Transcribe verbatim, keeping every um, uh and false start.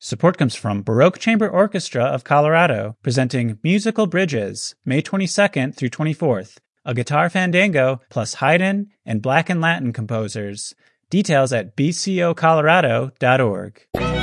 Support comes from Baroque Chamber Orchestra of Colorado, presenting Musical Bridges, May twenty-second through twenty-fourth, a guitar fandango plus Haydn and Black and Latin composers. Details at b c o colorado dot org.